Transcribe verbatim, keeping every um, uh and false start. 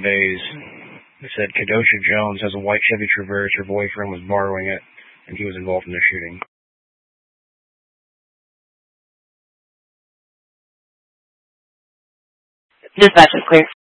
Bays. They said Kadosha Jones has a white Chevy Traverse. Her boyfriend was borrowing it, and he was involved in the shooting. Dispatch is clear.